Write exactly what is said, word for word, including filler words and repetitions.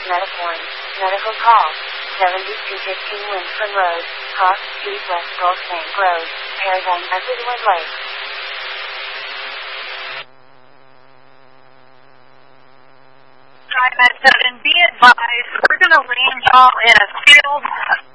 Metaform, medical call, seventy-two fifteen Winford Road, Cross Street, West Gulf Bank Road, Paragon, Edward Lake. Nine nine seven, be advised, we're going to land y'all in a field